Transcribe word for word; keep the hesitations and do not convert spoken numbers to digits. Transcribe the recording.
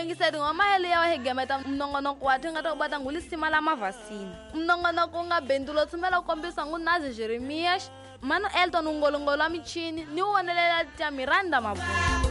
yingiseri wa mahele ya hegemeta mnongonoko wa thenga to bata ngulisima la mavasina mnongonoko nga bendulo tsumela kombisa ngunazi Jeremias mano Elton ungolongolo michini ni uonelela tia Miranda Mabunda.